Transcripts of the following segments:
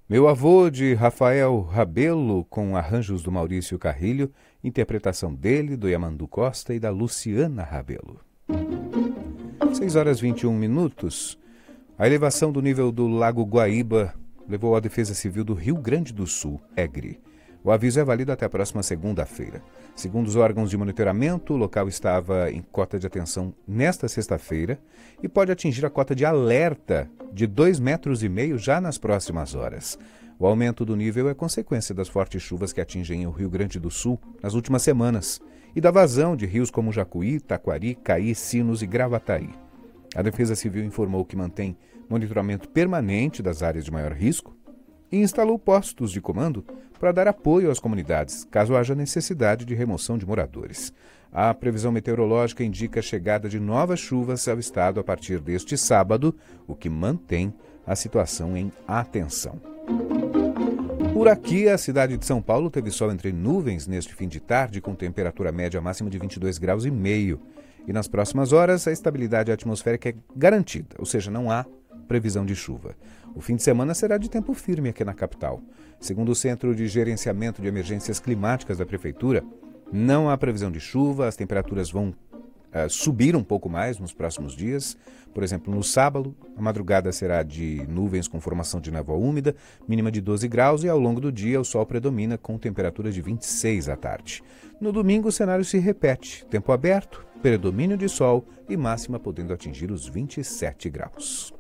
Meu avô, de Rafael Rabelo, com arranjos do Maurício Carrilho, interpretação dele, do Yamandu Costa e da Luciana Rabelo. 6 horas 21 minutos. A elevação do nível do Lago Guaíba levou a Defesa Civil do Rio Grande do Sul, EGRE. O aviso é válido até a próxima segunda-feira. Segundo os órgãos de monitoramento, o local estava em cota de atenção nesta sexta-feira e pode atingir a cota de alerta de 2,5 metros já nas próximas horas. O aumento do nível é consequência das fortes chuvas que atingem o Rio Grande do Sul nas últimas semanas e da vazão de rios como Jacuí, Taquari, Caí, Sinos e Gravataí. A Defesa Civil informou que mantém monitoramento permanente das áreas de maior risco e instalou postos de comando para dar apoio às comunidades, caso haja necessidade de remoção de moradores. A previsão meteorológica indica a chegada de novas chuvas ao estado a partir deste sábado, o que mantém a situação em atenção. Por aqui, a cidade de São Paulo teve sol entre nuvens neste fim de tarde, com temperatura média máxima de 22,5 graus. E nas próximas horas, a estabilidade atmosférica é garantida, ou seja, não há previsão de chuva. O fim de semana será de tempo firme aqui na capital. Segundo o Centro de Gerenciamento de Emergências Climáticas da Prefeitura, não há previsão de chuva, as temperaturas vão subir um pouco mais nos próximos dias. Por exemplo, no sábado, a madrugada será de nuvens com formação de névoa úmida, mínima de 12 graus, e ao longo do dia o sol predomina com temperatura de 26 à tarde. No domingo o cenário se repete, tempo aberto, predomínio de sol e máxima podendo atingir os 27 graus.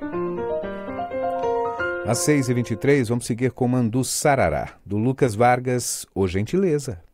Às 6h23, vamos seguir com Mandu Sarará, do Lucas Vargas, O Gentileza.